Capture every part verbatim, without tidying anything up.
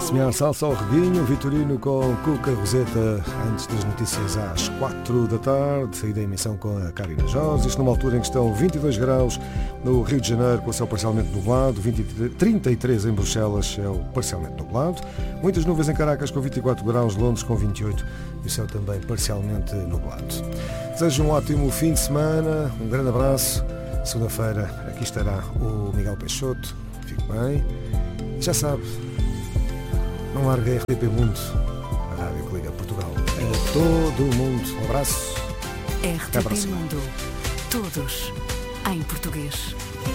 Semear salsa ao reguinho, Vitorino com Cuca Roseta, antes das notícias às quatro da tarde, saída da emissão com a Karina Jorge. Isto numa altura em que estão vinte e dois graus no Rio de Janeiro, com o céu parcialmente nublado, vinte e três, trinta e três em Bruxelas, céu parcialmente nublado, muitas nuvens em Caracas com vinte e quatro graus, Londres com vinte e oito e o céu também parcialmente nublado. Desejo um ótimo fim de semana, um grande abraço. Segunda-feira aqui estará o Miguel Peixoto, fique bem, já sabe. Não larga a R T P Mundo, a rádio que liga Portugal em todo o mundo. Um abraço. R T P Mundo, todos em português.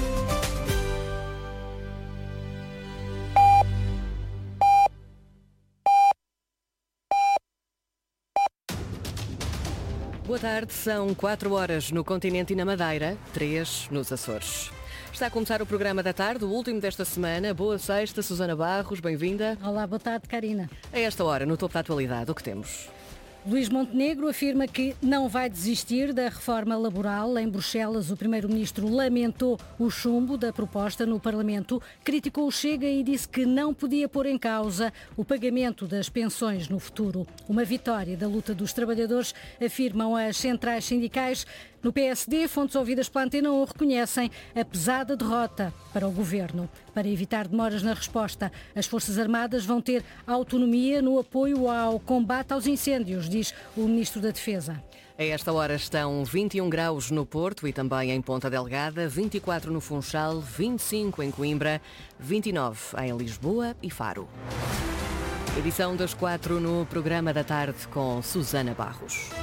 Boa tarde, são quatro horas no continente e na Madeira, três nos Açores. Está a começar o programa da tarde, o último desta semana. Boa sexta, Susana Barros, bem-vinda. Olá, boa tarde, Karina. A esta hora, no topo da atualidade, o que temos? Luís Montenegro afirma que não vai desistir da reforma laboral. Em Bruxelas, o primeiro-ministro lamentou o chumbo da proposta no Parlamento, criticou o Chega e disse que não podia pôr em causa o pagamento das pensões no futuro. Uma vitória da luta dos trabalhadores, afirmam as centrais sindicais. No P S D, fontes ouvidas pela Antena um reconhecem a pesada derrota para o governo. Para evitar demoras na resposta, as Forças Armadas vão ter autonomia no apoio ao combate aos incêndios, diz o Ministro da Defesa. A esta hora estão vinte e um graus no Porto e também em Ponta Delgada, vinte e quatro no Funchal, vinte e cinco em Coimbra, vinte e nove em Lisboa e Faro. Edição das quatro no programa da tarde com Susana Barros.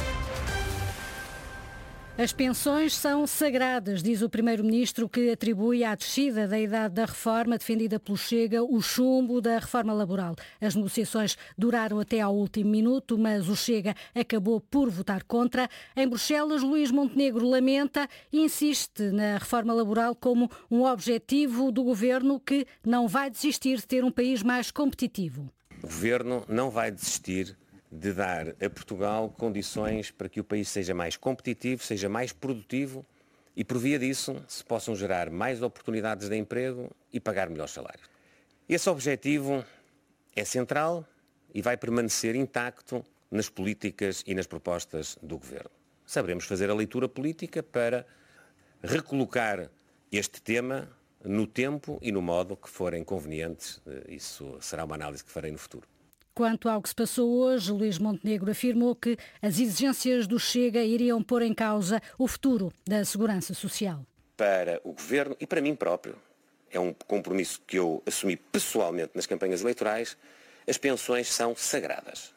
As pensões são sagradas, diz o Primeiro-Ministro, que atribui à descida da idade da reforma defendida pelo Chega o chumbo da reforma laboral. As negociações duraram até ao último minuto, mas o Chega acabou por votar contra. Em Bruxelas, Luís Montenegro lamenta e insiste na reforma laboral como um objetivo do governo que não vai desistir de ter um país mais competitivo. O governo não vai desistir de dar a Portugal condições para que o país seja mais competitivo, seja mais produtivo e, por via disso, se possam gerar mais oportunidades de emprego e pagar melhores salários. Esse objetivo é central e vai permanecer intacto nas políticas e nas propostas do Governo. Saberemos fazer a leitura política para recolocar este tema no tempo e no modo que forem convenientes. Isso será uma análise que farei no futuro. Quanto ao que se passou hoje, Luís Montenegro afirmou que as exigências do Chega iriam pôr em causa o futuro da segurança social. Para o Governo e para mim próprio, é um compromisso que eu assumi pessoalmente nas campanhas eleitorais, as pensões são sagradas.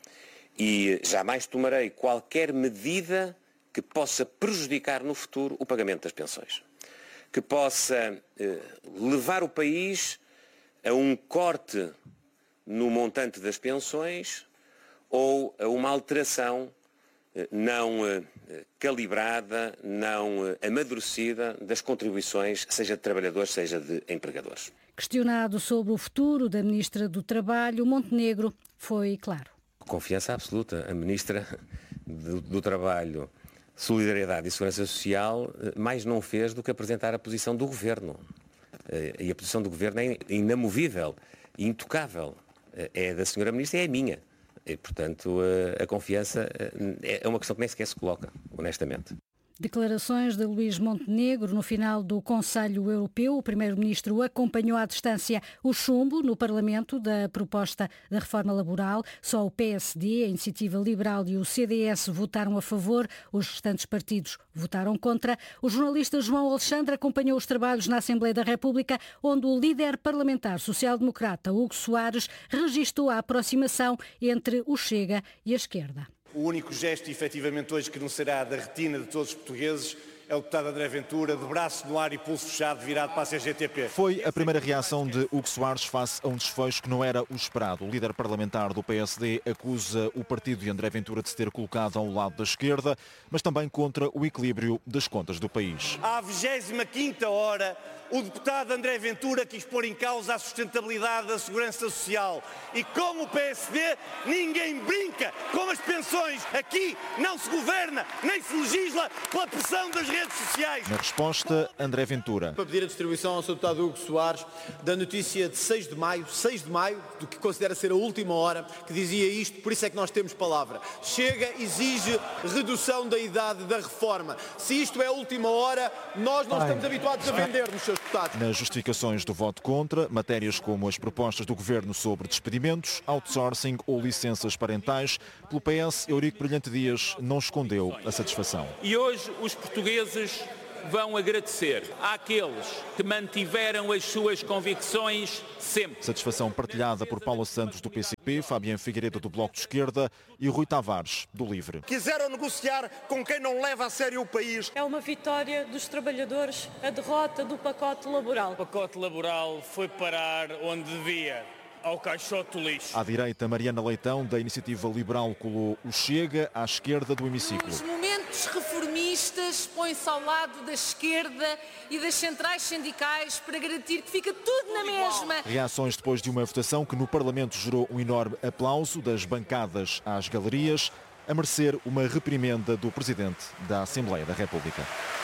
E jamais tomarei qualquer medida que possa prejudicar no futuro o pagamento das pensões. Que possa eh, levar o país a um corte no montante das pensões ou a uma alteração não calibrada, não amadurecida das contribuições, seja de trabalhadores, seja de empregadores. Questionado sobre o futuro da Ministra do Trabalho, Montenegro foi claro. Confiança absoluta. A Ministra do, do Trabalho, Solidariedade e Segurança Social mais não fez do que apresentar a posição do Governo. E a posição do Governo é inamovível, intocável. É da senhora Ministra e é a minha. E, portanto, a confiança é uma questão que nem sequer se coloca, honestamente. Declarações de Luís Montenegro no final do Conselho Europeu. O Primeiro-Ministro acompanhou à distância o chumbo no Parlamento da proposta da reforma laboral. Só o P S D, a Iniciativa Liberal e o C D S votaram a favor. Os restantes partidos votaram contra. O jornalista João Alexandre acompanhou os trabalhos na Assembleia da República, onde o líder parlamentar social-democrata Hugo Soares registou a aproximação entre o Chega e a esquerda. O único gesto, efetivamente, hoje que não será da retina de todos os portugueses é o deputado André Ventura, de braço no ar e pulso fechado, virado para a C G T P. Foi a primeira reação de Hugo Soares face a um desfecho que não era o esperado. O líder parlamentar do P S D acusa o partido de André Ventura de se ter colocado ao lado da esquerda, mas também contra o equilíbrio das contas do país. À vigésima quinta hora, o deputado André Ventura quis pôr em causa a sustentabilidade da segurança social. E como o P S D, ninguém brinca com as pensões. Aqui não se governa, nem se legisla pela pressão das redes sociais. Na resposta, André Ventura. Para pedir a distribuição ao senhor deputado Hugo Soares da notícia de seis de maio, seis de maio, do que considera ser a última hora, que dizia isto, por isso é que nós temos palavra. Chega, exige redução da idade da reforma. Se isto é a última hora, nós não estamos habituados a vender-nos, senhores deputados. Nas justificações do voto contra, matérias como as propostas do Governo sobre despedimentos, outsourcing ou licenças parentais, pelo P S, Eurico Brilhante Dias não escondeu a satisfação. E hoje os portugueses vão agradecer àqueles que mantiveram as suas convicções sempre. Satisfação partilhada por Paula Santos do P C P, Fabiano Figueiredo do Bloco de Esquerda e Rui Tavares do Livre. Quiseram negociar com quem não leva a sério o país. É uma vitória dos trabalhadores, a derrota do pacote laboral. O pacote laboral foi parar onde devia, ao caixote do lixo. À direita, Mariana Leitão, da Iniciativa Liberal, colou o Chega à esquerda do hemiciclo. Os momentos reformistas põem-se ao lado da esquerda e das centrais sindicais para garantir que fica tudo na mesma. Reações depois de uma votação que no Parlamento gerou um enorme aplauso das bancadas às galerias, a merecer uma reprimenda do Presidente da Assembleia da República.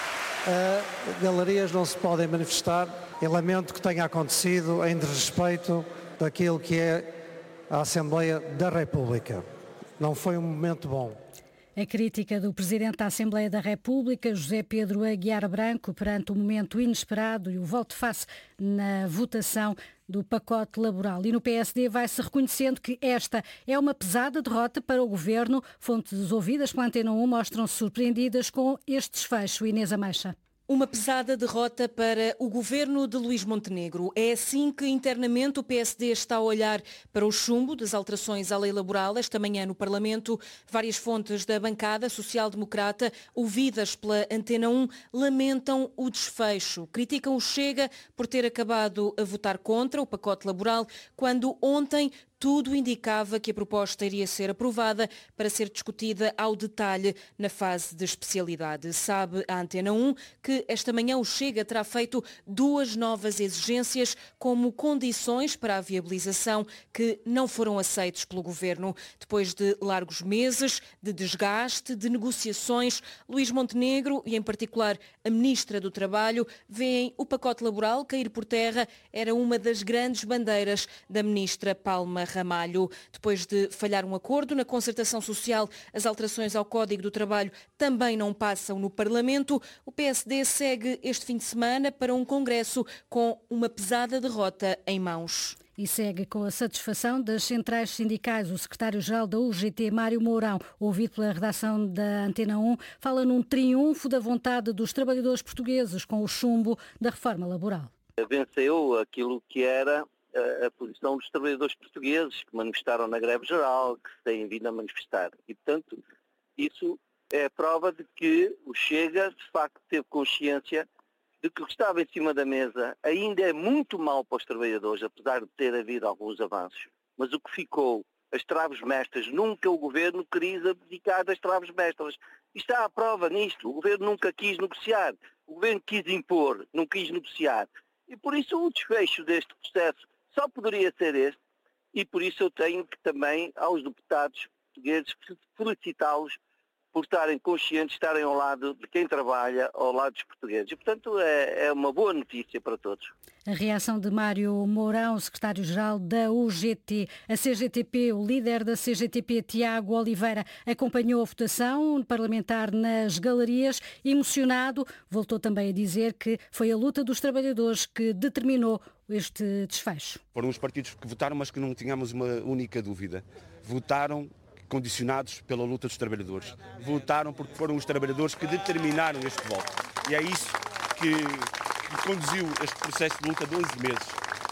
Uh, galerias não se podem manifestar. Eu lamento que tenha acontecido em desrespeito daquilo que é a Assembleia da República. Não foi um momento bom. A crítica do Presidente da Assembleia da República, José Pedro Aguiar Branco, perante o momento inesperado e o volte-face na votação do pacote laboral. E no P S D vai-se reconhecendo que esta é uma pesada derrota para o Governo. Fontes ouvidas pela Antena um mostram-se surpreendidas com este desfecho. Inês Ameixa. Uma pesada derrota para o governo de Luís Montenegro. É assim que internamente o P S D está a olhar para o chumbo das alterações à lei laboral. Esta manhã no Parlamento, várias fontes da bancada social-democrata, ouvidas pela Antena um, lamentam o desfecho. Criticam o Chega por ter acabado a votar contra o pacote laboral, quando ontem tudo indicava que a proposta iria ser aprovada para ser discutida ao detalhe na fase de especialidade. Sabe a Antena um que esta manhã o Chega terá feito duas novas exigências como condições para a viabilização que não foram aceitos pelo Governo. Depois de largos meses de desgaste, de negociações, Luís Montenegro e em particular a Ministra do Trabalho veem o pacote laboral cair por terra. Era uma das grandes bandeiras da Ministra Palma Ramalho. Depois de falhar um acordo na concertação social, as alterações ao Código do Trabalho também não passam no Parlamento. O P S D segue este fim de semana para um congresso com uma pesada derrota em mãos. E segue com a satisfação das centrais sindicais. O secretário-geral da U G T, Mário Mourão, ouvido pela redação da Antena um, fala num triunfo da vontade dos trabalhadores portugueses com o chumbo da reforma laboral. Venceu aquilo que era a posição dos trabalhadores portugueses que manifestaram na greve geral, que se têm vindo a manifestar. E, portanto, isso é a prova de que o Chega, de facto, teve consciência de que o que estava em cima da mesa ainda é muito mau para os trabalhadores, apesar de ter havido alguns avanços. Mas o que ficou, as traves mestras, nunca o Governo quis abdicar das traves mestras. E está à prova nisto. O Governo nunca quis negociar. O Governo quis impor, não quis negociar. E por isso o desfecho deste processo só poderia ser este, e por isso eu tenho que também, aos deputados portugueses, felicitá-los por estarem conscientes, estarem ao lado de quem trabalha, ao lado dos portugueses. E, portanto, é, é uma boa notícia para todos. A reação de Mário Mourão, secretário-geral da U G T. A C G T P, o líder da C G T P, Tiago Oliveira, acompanhou a votação parlamentar nas galerias. Emocionado, voltou também a dizer que foi a luta dos trabalhadores que determinou este desfecho. Foram os partidos que votaram, mas que não tínhamos uma única dúvida. Votaram condicionados pela luta dos trabalhadores. Votaram porque foram os trabalhadores que determinaram este voto. E é isso que, que conduziu este processo de luta de onze meses.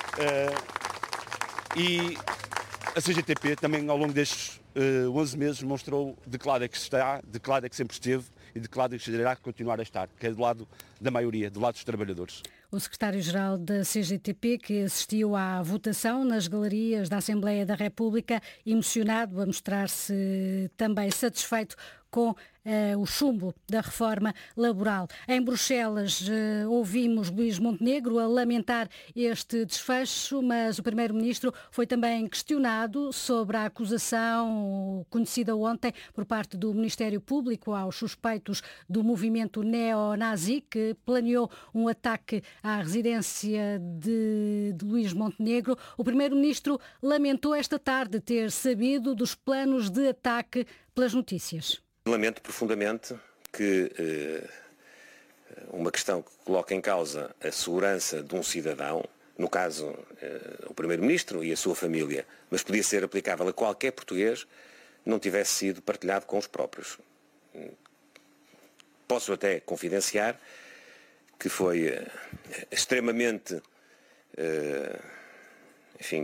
Uh, e a C G T P também, ao longo destes uh, onze meses, mostrou de que lado é que está, de que lado é que sempre esteve e de que lado é que irá continuar a estar, que é do lado da maioria, do lado dos trabalhadores. O secretário-geral da C G T P, que assistiu à votação nas galerias da Assembleia da República, emocionado, a mostrar-se também satisfeito com uh, o chumbo da reforma laboral. Em Bruxelas uh, ouvimos Luís Montenegro a lamentar este desfecho, mas o primeiro-ministro foi também questionado sobre a acusação conhecida ontem por parte do Ministério Público aos suspeitos do movimento neonazi que planeou um ataque à residência de, de Luís Montenegro. O primeiro-ministro lamentou esta tarde ter sabido dos planos de ataque pelas notícias. Lamento profundamente que eh, uma questão que coloca em causa a segurança de um cidadão, no caso eh, o primeiro-ministro e a sua família, mas podia ser aplicável a qualquer português, não tivesse sido partilhado com os próprios. Posso até confidenciar que foi eh, extremamente, eh, enfim,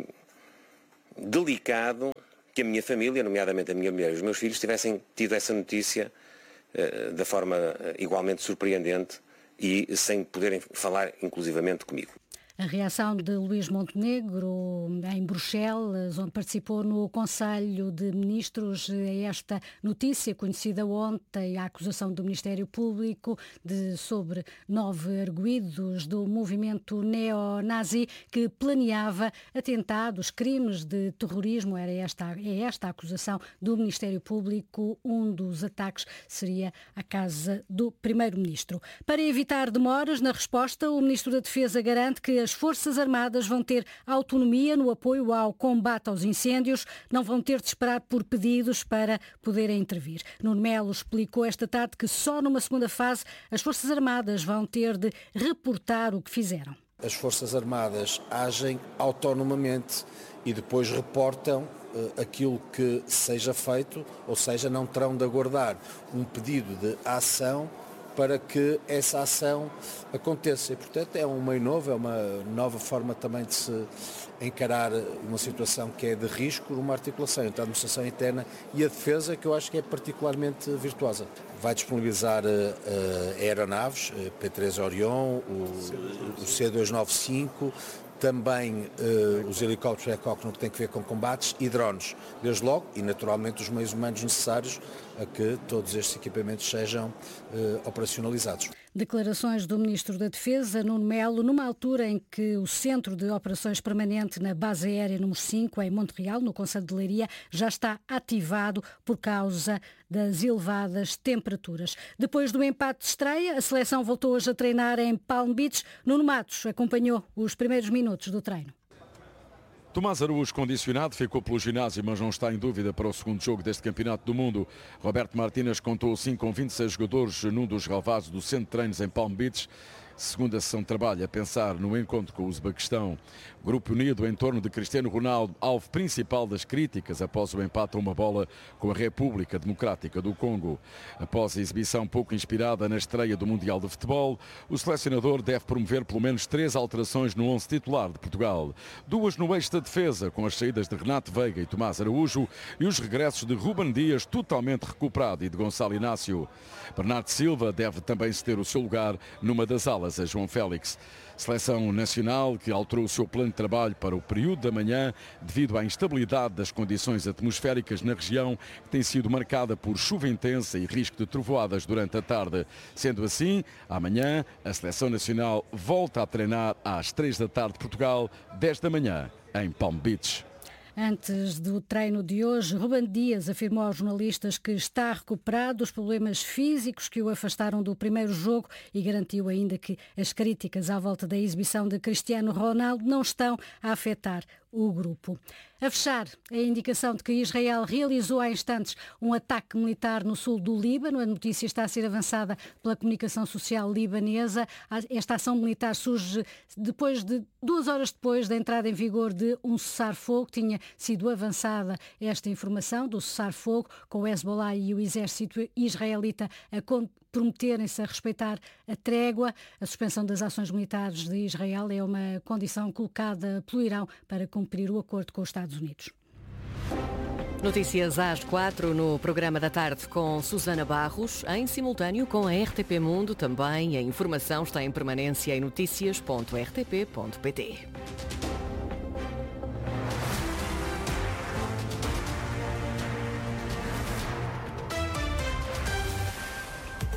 delicado que a minha família, nomeadamente a minha mulher e os meus filhos, tivessem tido essa notícia uh, da forma uh, igualmente surpreendente e sem poderem falar inclusivamente comigo. A reação de Luís Montenegro em Bruxelas, onde participou no Conselho de Ministros, a esta notícia conhecida ontem, a acusação do Ministério Público de, sobre nove arguidos do movimento neonazi que planeava atentados, crimes de terrorismo. Era esta, é esta a acusação do Ministério Público. Um dos ataques seria a casa do Primeiro-Ministro. Para evitar demoras na resposta, o Ministro da Defesa garante que as Forças Armadas vão ter autonomia no apoio ao combate aos incêndios, não vão ter de esperar por pedidos para poderem intervir. Nuno Melo explicou esta tarde que só numa segunda fase as Forças Armadas vão ter de reportar o que fizeram. As Forças Armadas agem autonomamente e depois reportam uh, aquilo que seja feito, ou seja, não terão de aguardar um pedido de ação para que essa ação aconteça. E, portanto, é um meio novo, é uma nova forma também de se encarar uma situação que é de risco, uma articulação entre a administração interna e a defesa, que eu acho que é particularmente virtuosa. Vai disponibilizar uh, uh, aeronaves, uh, P três Orion, o, o C duzentos e noventa e cinco, também uh, os helicópteros Black no que tem a ver com combates e drones, desde logo, e naturalmente os meios humanos necessários a que todos estes equipamentos sejam uh, operacionalizados. Declarações do Ministro da Defesa, Nuno Melo, numa altura em que o Centro de Operações Permanente na Base Aérea número cinco, em Montreal, no concelho de Leiria, já está ativado por causa das elevadas temperaturas. Depois do empate de estreia, a seleção voltou hoje a treinar em Palm Beach. Nuno Matos acompanhou os primeiros minutos do treino. Tomás Araújo, condicionado, ficou pelo ginásio, mas não está em dúvida para o segundo jogo deste Campeonato do Mundo. Roberto Martínez contou assim com vinte e seis jogadores num dos relevados do Centro de Treinos em Palm Beach. Segunda sessão de trabalho a pensar no encontro com o Uzbequistão. Grupo unido em torno de Cristiano Ronaldo, alvo principal das críticas após o empate a uma bola com a República Democrática do Congo. Após a exibição pouco inspirada na estreia do Mundial de Futebol, o selecionador deve promover pelo menos três alterações no onze titular de Portugal. Duas no eixo da defesa, com as saídas de Renato Veiga e Tomás Araújo, e os regressos de Ruben Dias, totalmente recuperado, e de Gonçalo Inácio. Bernardo Silva deve também ceder o seu lugar numa das alas a João Félix. Seleção nacional que alterou o seu plano de trabalho para o período da manhã devido à instabilidade das condições atmosféricas na região, que tem sido marcada por chuva intensa e risco de trovoadas durante a tarde. Sendo assim, amanhã a Seleção Nacional volta a treinar às três da tarde de Portugal, dez da manhã em Palm Beach. Antes do treino de hoje, Ruben Dias afirmou aos jornalistas que está recuperado dos problemas físicos que o afastaram do primeiro jogo e garantiu ainda que as críticas à volta da exibição de Cristiano Ronaldo não estão a afetar o grupo. A fechar, a indicação de que Israel realizou há instantes um ataque militar no sul do Líbano. A notícia está a ser avançada pela comunicação social libanesa. Esta ação militar surge depois de duas horas depois da entrada em vigor de um cessar-fogo. Tinha sido avançada esta informação do cessar-fogo, com o Hezbollah e o exército israelita a prometerem-se a respeitar a trégua. A suspensão das ações militares de Israel é uma condição colocada pelo Irão para cumprir o acordo com os Estados Unidos. Notícias às quatro no programa da tarde com Susana Barros, em simultâneo com a R T P Mundo. Também a informação está em permanência em notícias ponto r t p ponto p t.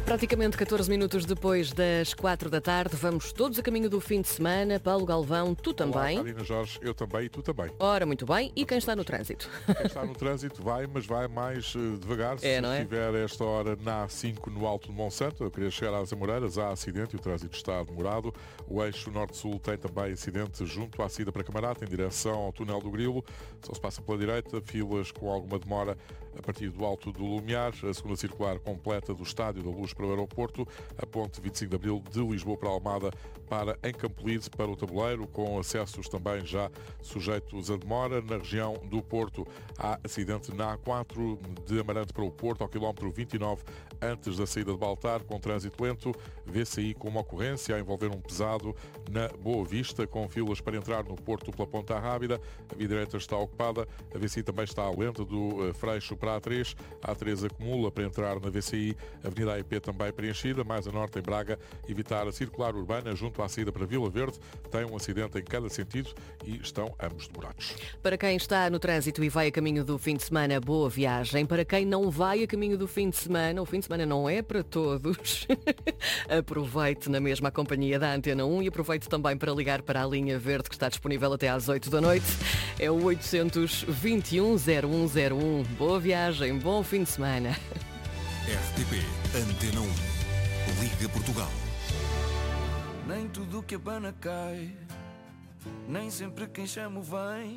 Praticamente catorze minutos depois das quatro da tarde, vamos todos a caminho do fim de semana. Paulo Galvão, tu também. Olá, Karina Jorge, eu também e tu também. Ora, muito bem. E quem está no trânsito? Quem está no trânsito vai, mas vai mais uh, devagar. É, Se não é? estiver a esta hora na A cinco no Alto de Monsanto, eu queria chegar às Amoreiras, há acidente e o trânsito está demorado. O eixo Norte-Sul tem também acidente junto à saída para Camarata, em direção ao túnel do Grilo. Só se passa pela direita, filas com alguma demora a partir do Alto do Lumiar, a segunda circular completa do Estádio da Luz para o aeroporto, a ponte vinte e cinco de Abril de Lisboa para Almada, para em Campolide para o Tabuleiro, com acessos também já sujeitos a demora. Na região do Porto há acidente na A quatro de Amarante para o Porto, ao quilómetro vinte e nove, antes da saída de Baltar, com trânsito lento. Vê-se aí com uma ocorrência a envolver um pesado na Boa Vista, com filas para entrar no Porto pela Ponta Rábida. A via direita está ocupada, a V C I também está lenta do Freixo para a A três. A A três acumula para entrar na V C I, a Avenida A I P também preenchida, mais a norte em Braga, evitar a circular urbana junto à saída para Vila Verde. Tem um acidente em cada sentido e estão ambos demorados. Para quem está no trânsito e vai a caminho do fim de semana, boa viagem. Para quem não vai a caminho do fim de semana, o fim de semana não é para todos. Aproveite na mesma companhia da Antena um e aproveite também para ligar para a linha verde que está disponível até às oito da noite. É o oitocentos, vinte e um, zero um zero um. Boa viagem, bom fim de semana. R T P Antena um. Liga Portugal. Nem tudo que abana cai, nem sempre quem chama vem.